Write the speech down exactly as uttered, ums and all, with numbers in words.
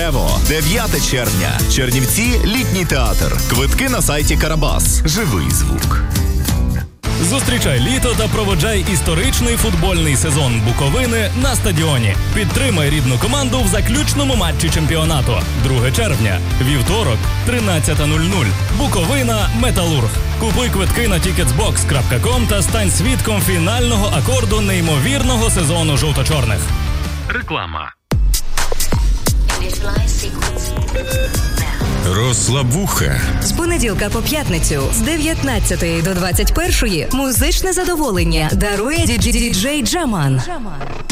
Рево. дев'яте червня. Чернівці – літній театр. Квитки на сайті Карабас. Живий звук. Зустрічай літо та проводжай історичний футбольний сезон Буковини на стадіоні. Підтримай рідну команду в заключному матчі чемпіонату. друге червня. Вівторок, тринадцята нуль нуль. Буковина «Металург». Купуй квитки на тікетс бокс крапка ком та стань свідком фінального акорду неймовірного сезону жовто-чорних. Реклама. Розслабуха. З понеділка по п'ятницю з дев'ятнадцятої до двадцять першої музичне задоволення дарує діджей Джаман.